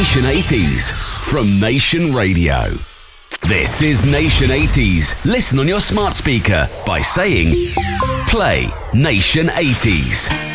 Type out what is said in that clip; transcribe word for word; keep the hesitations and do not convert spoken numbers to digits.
Nation eighties from Nation Radio. This is Nation eighties. Listen on your smart speaker by saying, play Nation eighties.